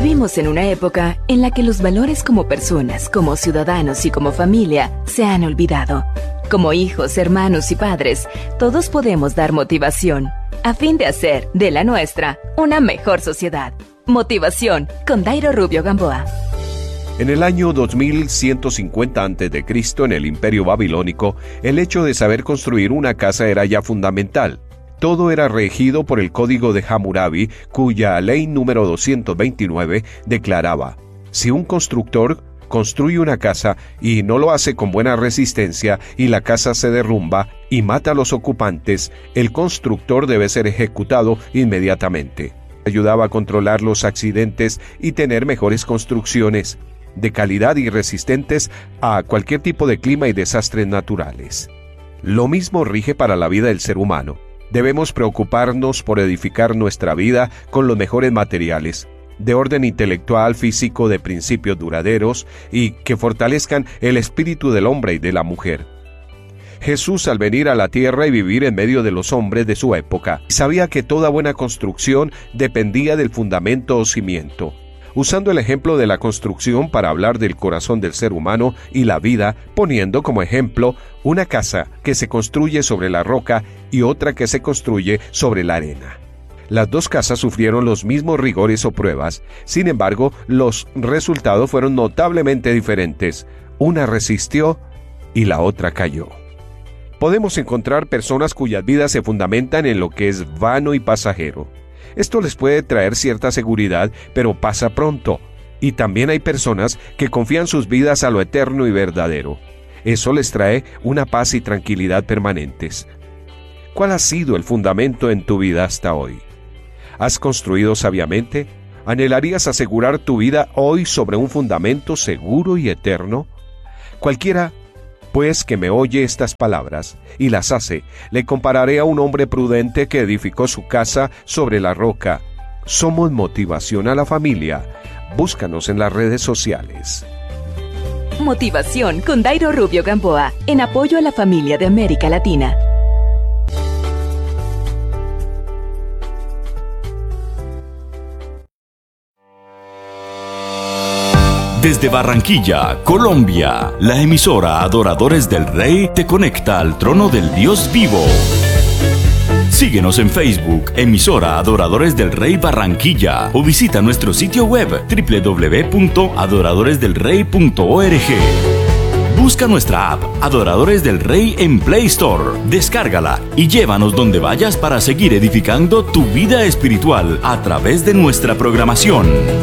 Vivimos en una época en la que los valores como personas, como ciudadanos y como familia se han olvidado. Como hijos, hermanos y padres, todos podemos dar motivación a fin de hacer de la nuestra una mejor sociedad. Motivación con Dairo Rubio Gamboa. En el año 2150 a.C., en el Imperio Babilónico, el hecho de saber construir una casa era ya fundamental. Todo era regido por el Código de Hammurabi, cuya ley número 229 declaraba: si un constructor construye una casa y no lo hace con buena resistencia y la casa se derrumba y mata a los ocupantes, el constructor debe ser ejecutado inmediatamente. Ayudaba a controlar los accidentes y tener mejores construcciones de calidad y resistentes a cualquier tipo de clima y desastres naturales. Lo mismo rige para la vida del ser humano. Debemos preocuparnos por edificar nuestra vida con los mejores materiales, de orden intelectual, físico, de principios duraderos y que fortalezcan el espíritu del hombre y de la mujer. Jesús, al venir a la tierra y vivir en medio de los hombres de su época, sabía que toda buena construcción dependía del fundamento o cimiento. Usando el ejemplo de la construcción para hablar del corazón del ser humano y la vida, poniendo como ejemplo una casa que se construye sobre la roca y otra que se construye sobre la arena. Las dos casas sufrieron los mismos rigores o pruebas, sin embargo, los resultados fueron notablemente diferentes. Una resistió y la otra cayó. Podemos encontrar personas cuyas vidas se fundamentan en lo que es vano y pasajero. Esto les puede traer cierta seguridad, pero pasa pronto. Y también hay personas que confían sus vidas a lo eterno y verdadero. Eso les trae una paz y tranquilidad permanentes. ¿Cuál ha sido el fundamento en tu vida hasta hoy? ¿Has construido sabiamente? ¿Anhelarías asegurar tu vida hoy sobre un fundamento seguro y eterno? Cualquiera pues que me oye estas palabras y las hace, le compararé a un hombre prudente que edificó su casa sobre la roca. Somos Motivación a la Familia. Búscanos en las redes sociales. Motivación con Dairo Rubio Gamboa, en apoyo a la familia de América Latina. Desde Barranquilla, Colombia, la emisora Adoradores del Rey te conecta al trono del Dios vivo. Síguenos en Facebook, emisora Adoradores del Rey Barranquilla, o visita nuestro sitio web www.adoradoresdelrey.org. Busca nuestra app Adoradores del Rey en Play Store, descárgala y llévanos donde vayas para seguir edificando tu vida espiritual a través de nuestra programación.